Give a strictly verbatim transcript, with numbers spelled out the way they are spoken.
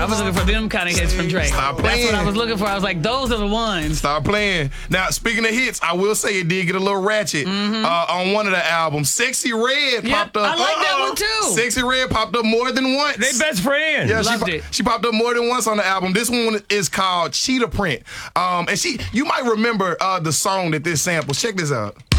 I was looking for them kind of hits from Drake. Stop That's playing. what I was looking for. I was like, those are the ones. Stop playing. Now, speaking of hits, I will say it did get a little ratchet Mm-hmm. uh, on one of the albums. Sexy Red Yep, popped up. I like that Uh-oh. one too. Sexy Red popped up more than once. They best friends. Yeah, she, Loved po- it. she popped up more than once on the album. This one is called Cheetah Print. Um, and she, you might remember uh, the song that this samples. Check this out.